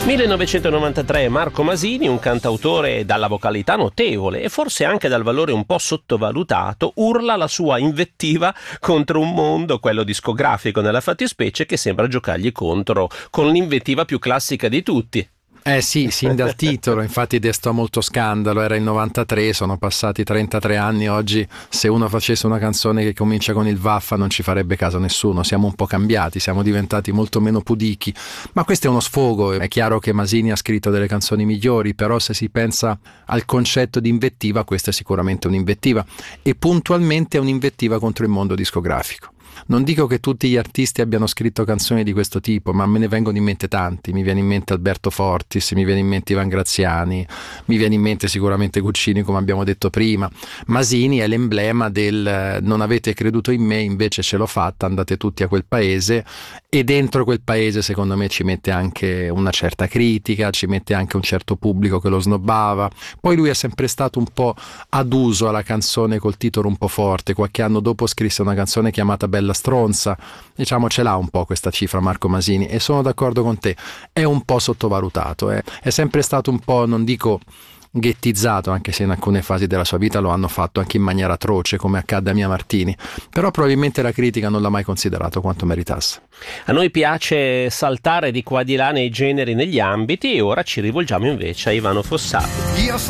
1993 Marco Masini, un cantautore dalla vocalità notevole e forse anche dal valore un po' sottovalutato, urla la sua invettiva contro un mondo, quello discografico nella fattispecie, che sembra giocargli contro con l'invettiva più classica di tutti. Sì, sin dal titolo, infatti destò molto scandalo, era il 93, sono passati 33 anni, oggi se uno facesse una canzone che comincia con il vaffa non ci farebbe caso nessuno, siamo un po' cambiati, siamo diventati molto meno pudichi, ma questo è uno sfogo, è chiaro che Masini ha scritto delle canzoni migliori, però se si pensa al concetto di invettiva, questa è sicuramente un'invettiva e puntualmente è un'invettiva contro il mondo discografico. Non dico che tutti gli artisti abbiano scritto canzoni di questo tipo, ma me ne vengono in mente tanti. Mi viene in mente Alberto Fortis, mi viene in mente Ivan Graziani, mi viene in mente sicuramente Guccini, come abbiamo detto prima. Masini è l'emblema del non avete creduto in me, invece ce l'ho fatta, andate tutti a quel paese, e dentro quel paese secondo me ci mette anche una certa critica, ci mette anche un certo pubblico che lo snobbava. Poi lui è sempre stato un po' aduso alla canzone col titolo un po' forte. Qualche anno dopo scrisse una canzone chiamata Bella Stronza, diciamo ce l'ha un po' questa cifra Marco Masini, e sono d'accordo con te, è un po' sottovalutato, è sempre stato un po', non dico ghettizzato, anche se in alcune fasi della sua vita lo hanno fatto anche in maniera atroce, come accadde a Mia Martini, però probabilmente la critica non l'ha mai considerato quanto meritasse. A noi piace saltare di qua di là nei generi, negli ambiti, e ora ci rivolgiamo invece a Ivano Fossati.